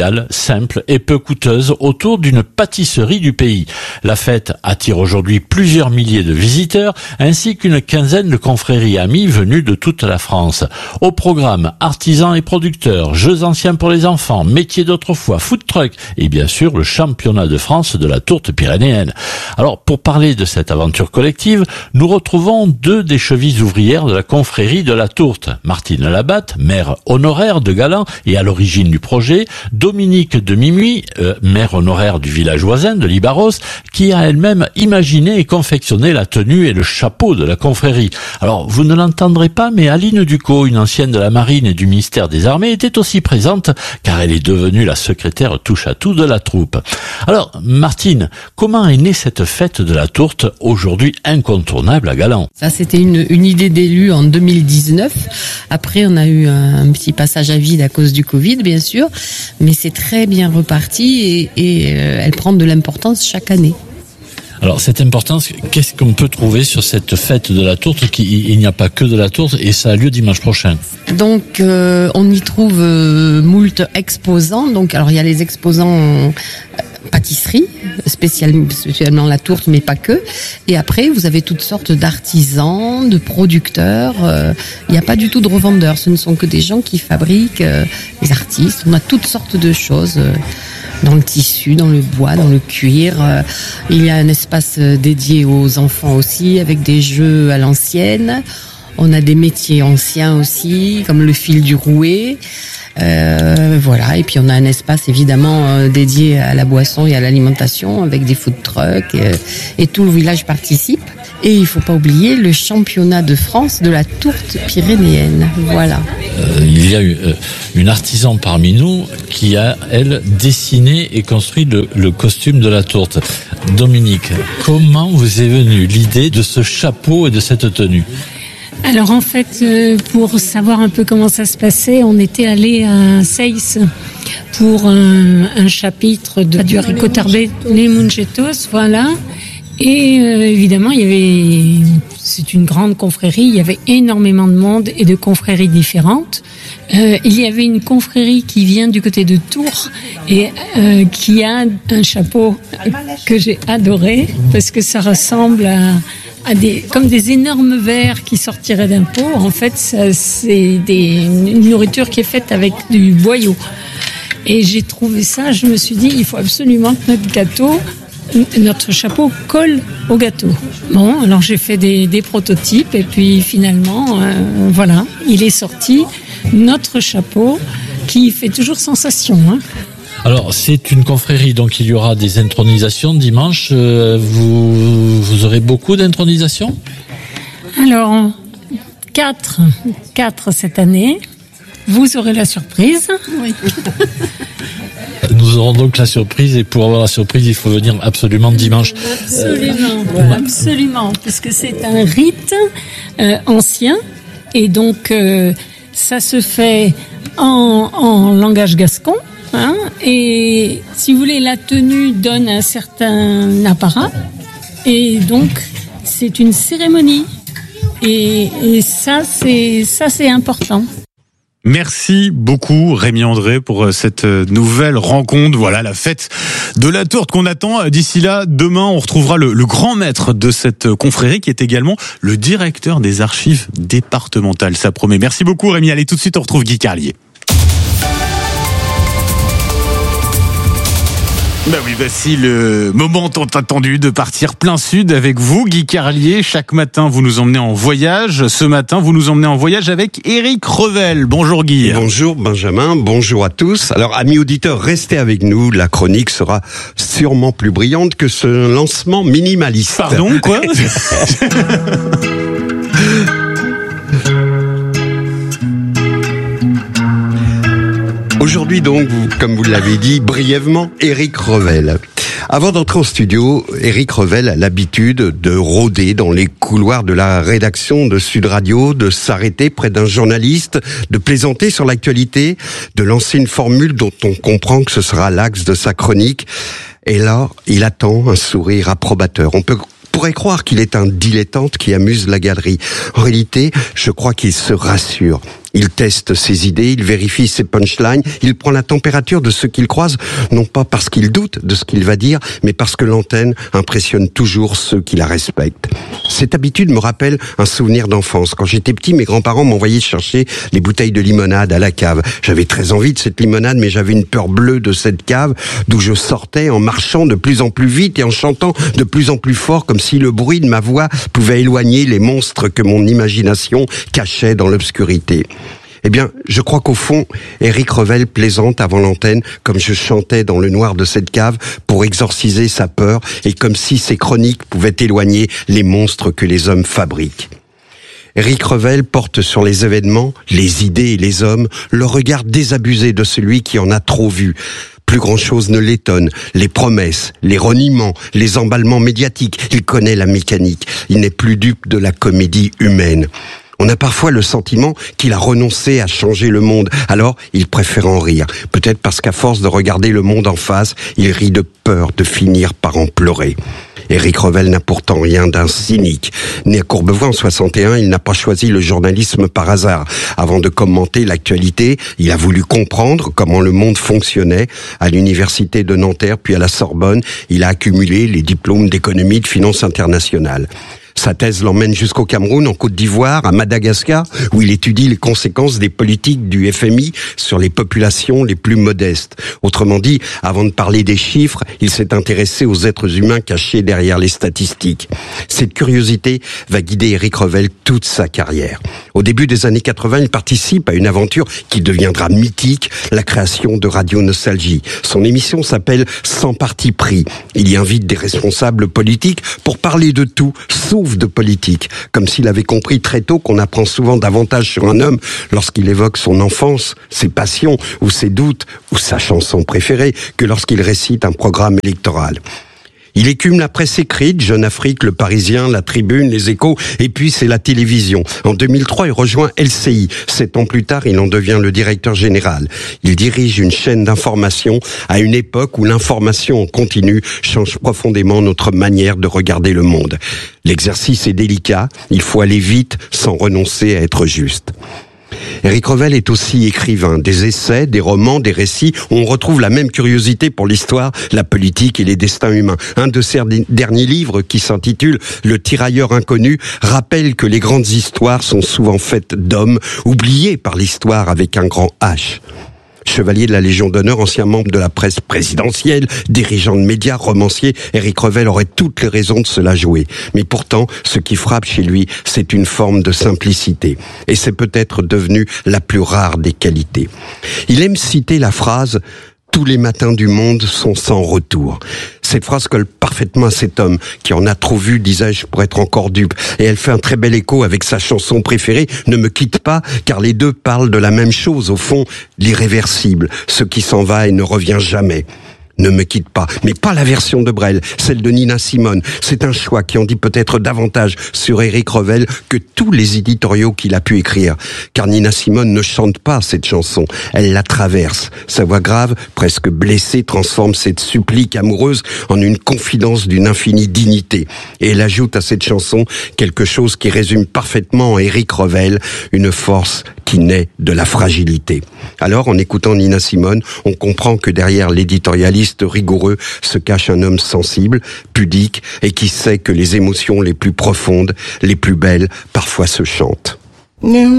S25: conviviale, simple et peu coûteuse autour d'une pâtisserie du pays. La fête attire aujourd'hui plusieurs milliers de visiteurs ainsi qu'une quinzaine de confréries amies venues de toute la France. Au programme, artisans et producteurs, jeux anciens pour les enfants, métiers d'autrefois, food truck et bien sûr le championnat de France de la tourte pyrénéenne. Alors pour parler de cette aventure collective, nous retrouvons deux des chevilles ouvrières de la confrérie de la tourte. Martine Labatte, maire honoraire de Galan et à l'origine du projet, Dominique de Mimui, maire honoraire du village voisin de Libaros, qui a elle-même imaginé et confectionné la tenue et le chapeau de la confrérie. Alors, vous ne l'entendrez pas, mais Aline Ducot, une ancienne de la marine et du ministère des Armées, était aussi présente, car elle est devenue la secrétaire touche-à-tout de la troupe. Alors, Martine, comment est née cette fête de la tourte, aujourd'hui incontournable à Galan?
S8: Ça, c'était une idée d'élu en 2019. Après, on a eu un petit passage à vide à cause du Covid, bien sûr, mais c'est très bien reparti et elle prend de l'importance chaque année.
S25: Alors, cette importance, qu'est-ce qu'on peut trouver sur cette fête de la tourte il n'y a pas que de la tourte et ça a lieu dimanche prochain.
S8: Donc, on y trouve moult exposants. Donc, alors, il y a les exposants pâtisserie, spécialement la tourte, mais pas que. Et après, vous avez toutes sortes d'artisans, de producteurs. Il n'y a pas du tout de revendeurs. Ce ne sont que des gens qui fabriquent, des artistes. On a toutes sortes de choses. Dans le tissu, dans le bois, dans le cuir. Il y a un espace dédié aux enfants aussi, avec des jeux à l'ancienne. On a des métiers anciens aussi, comme le fil du rouet. Voilà. Et puis on a un espace évidemment dédié à la boisson et à l'alimentation, avec des food trucks. Et tout le village participe. Et il faut pas oublier le championnat de France de la tourte pyrénéenne. Voilà.
S25: Il y a une artisan parmi nous qui a, elle, dessiné et construit le costume de la tourte. Dominique, comment vous est venue l'idée de ce chapeau et de cette tenue ?
S9: Alors en fait, pour savoir un peu comment ça se passait, on était allé à Seyss pour un chapitre du haricot tarbé, les munchetos, voilà. Et évidemment, c'est une grande confrérie, il y avait énormément de monde et de confréries différentes. Il y avait une confrérie qui vient du côté de Tours et qui a un chapeau que j'ai adoré parce que ça ressemble à comme des énormes vers qui sortiraient d'un pot. En fait, c'est une nourriture qui est faite avec du boyau. Et j'ai trouvé ça, je me suis dit, il faut absolument que notre chapeau colle au gâteau. Bon, alors j'ai fait des prototypes et puis finalement, voilà, il est sorti, notre chapeau qui fait toujours sensation. Hein.
S25: Alors, c'est une confrérie, donc il y aura des intronisations dimanche. Vous aurez beaucoup d'intronisations ?
S9: Alors, 4 cette année. Vous aurez la surprise. Oui.
S25: Nous aurons donc la surprise et pour avoir la surprise, il faut venir absolument dimanche.
S9: Absolument, parce que c'est un rite ancien et donc ça se fait en langage gascon. Hein, et si vous voulez, la tenue donne un certain apparat et donc c'est une cérémonie et ça c'est important.
S2: Merci beaucoup Rémi André pour cette nouvelle rencontre. Voilà la fête de la tourte qu'on attend. D'ici là, demain, on retrouvera le grand maître de cette confrérie qui est également le directeur des archives départementales. Ça promet. Merci beaucoup Rémi. Allez, tout de suite, on retrouve Guy Carlier. Ben oui, voici le moment tant attendu de partir plein sud avec vous, Guy Carlier. Chaque matin, vous nous emmenez en voyage. Ce matin, vous nous emmenez en voyage avec Éric Revel. Bonjour Guy.
S10: Bonjour Benjamin, bonjour à tous. Alors, amis auditeurs, restez avec nous. La chronique sera sûrement plus brillante que ce lancement minimaliste.
S2: Pardon, quoi?
S10: Aujourd'hui donc, comme vous l'avez dit brièvement, Éric Revel. Avant d'entrer en studio, Éric Revel a l'habitude de rôder dans les couloirs de la rédaction de Sud Radio, de s'arrêter près d'un journaliste, de plaisanter sur l'actualité, de lancer une formule dont on comprend que ce sera l'axe de sa chronique. Et là, il attend un sourire approbateur. On pourrait croire qu'il est un dilettante qui amuse la galerie. En réalité, je crois qu'il se rassure. Il teste ses idées, il vérifie ses punchlines, il prend la température de ceux qu'il croise, non pas parce qu'il doute de ce qu'il va dire, mais parce que l'antenne impressionne toujours ceux qui la respectent. Cette habitude me rappelle un souvenir d'enfance. Quand j'étais petit, mes grands-parents m'envoyaient chercher les bouteilles de limonade à la cave. J'avais très envie de cette limonade, mais j'avais une peur bleue de cette cave, d'où je sortais en marchant de plus en plus vite et en chantant de plus en plus fort, comme si le bruit de ma voix pouvait éloigner les monstres que mon imagination cachait dans l'obscurité. Eh bien, je crois qu'au fond, Éric Revel plaisante avant l'antenne, comme je chantais dans le noir de cette cave, pour exorciser sa peur, et comme si ses chroniques pouvaient éloigner les monstres que les hommes fabriquent. Éric Revel porte sur les événements, les idées et les hommes, le regard désabusé de celui qui en a trop vu. Plus grand-chose ne l'étonne. Les promesses, les reniements, les emballements médiatiques, il connaît la mécanique. Il n'est plus dupe de la comédie humaine. On a parfois le sentiment qu'il a renoncé à changer le monde, alors il préfère en rire. Peut-être parce qu'à force de regarder le monde en face, il rit de peur de finir par en pleurer. Éric Revel n'a pourtant rien d'un cynique. Né à Courbevoie en 61, il n'a pas choisi le journalisme par hasard. Avant de commenter l'actualité, il a voulu comprendre comment le monde fonctionnait. À l'université de Nanterre, puis à la Sorbonne, il a accumulé les diplômes d'économie et de finance internationale. Sa thèse l'emmène jusqu'au Cameroun, en Côte d'Ivoire, à Madagascar, où il étudie les conséquences des politiques du FMI sur les populations les plus modestes. Autrement dit, avant de parler des chiffres, il s'est intéressé aux êtres humains cachés derrière les statistiques. Cette curiosité va guider Éric Revel toute sa carrière. Au début des années 80, il participe à une aventure qui deviendra mythique, la création de Radio Nostalgie. Son émission s'appelle Sans parti pris. Il y invite des responsables politiques pour parler de tout, sauf de politique, comme s'il avait compris très tôt qu'on apprend souvent davantage sur un homme lorsqu'il évoque son enfance, ses passions ou ses doutes ou sa chanson préférée que lorsqu'il récite un programme électoral. Il écume la presse écrite, Jeune Afrique, Le Parisien, La Tribune, Les Échos, et puis c'est la télévision. En 2003, il rejoint LCI. 7 ans plus tard, il en devient le directeur général. Il dirige une chaîne d'information à une époque où l'information en continu change profondément notre manière de regarder le monde. L'exercice est délicat, il faut aller vite sans renoncer à être juste. Éric Revel est aussi écrivain, des essais, des romans, des récits où on retrouve la même curiosité pour l'histoire, la politique et les destins humains. Un de ses derniers livres, qui s'intitule Le tirailleur inconnu, rappelle que les grandes histoires sont souvent faites d'hommes, oubliés par l'histoire avec un grand H. Chevalier de la Légion d'honneur, ancien membre de la presse présidentielle, dirigeant de médias, romancier, Éric Revel aurait toutes les raisons de se la jouer. Mais pourtant, ce qui frappe chez lui, c'est une forme de simplicité. Et c'est peut-être devenu la plus rare des qualités. Il aime citer la phrase « Tous les matins du monde sont sans retour ». Cette phrase colle parfaitement à cet homme qui en a trop vu, disais-je, pour être encore dupe. Et elle fait un très bel écho avec sa chanson préférée, Ne me quitte pas, car les deux parlent de la même chose, au fond, l'irréversible, ce qui s'en va et ne revient jamais. Ne me quitte pas, mais pas la version de Brel, celle de Nina Simone. C'est un choix qui en dit peut-être davantage sur Éric Revel que tous les éditoriaux qu'il a pu écrire. Car Nina Simone ne chante pas cette chanson, elle la traverse. Sa voix grave, presque blessée, transforme cette supplique amoureuse en une confidence d'une infinie dignité. Et elle ajoute à cette chanson quelque chose qui résume parfaitement Éric Revel, une force qui naît de la fragilité. Alors, en écoutant Nina Simone, on comprend que derrière l'éditorialiste rigoureux se cache un homme sensible, pudique, et qui sait que les émotions les plus profondes, les plus belles, parfois se chantent.